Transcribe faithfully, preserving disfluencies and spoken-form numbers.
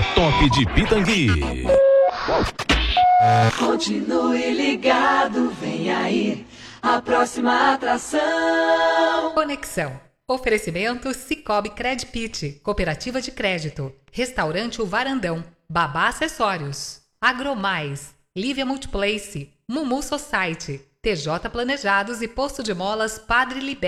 Top de Pitangui. Continue ligado, vem aí a próxima atração. Conexão. Oferecimento Cicobi Credpit, Cooperativa de Crédito, Restaurante O Varandão, Babá Acessórios, Agromais, Lívia Multiplace, Mumu Society, T J Planejados e Posto de Molas Padre Liberto.